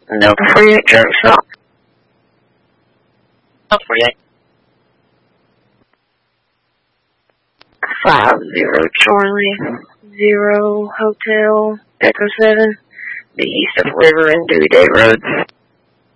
Delta 48, Jeremy Stop. Delta 48. 50 Charlie, 0 Hotel, Echo 7, the east of River and Dewey Day Road.